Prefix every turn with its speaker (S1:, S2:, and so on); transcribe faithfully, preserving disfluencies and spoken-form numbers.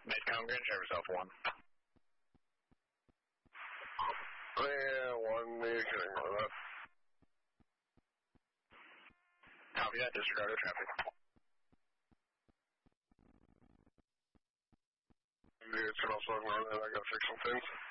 S1: Midcom, Grand Traverse Alpha one.
S2: Yeah, one, you can ignore that.
S1: Copy that, disregard traffic.
S2: You can also ignore that, I gotta fix some things.